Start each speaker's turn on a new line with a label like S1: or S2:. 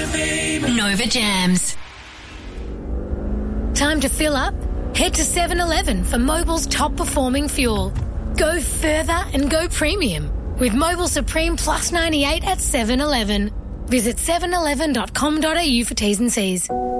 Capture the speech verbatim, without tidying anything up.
S1: Nova Jams. Time to fill up? Head to seven eleven for Mobil's top performing fuel. Go further and go premium with Mobil Supreme Plus ninety-eight at seven eleven. Visit seven eleven dot com dot a u for T's and C's.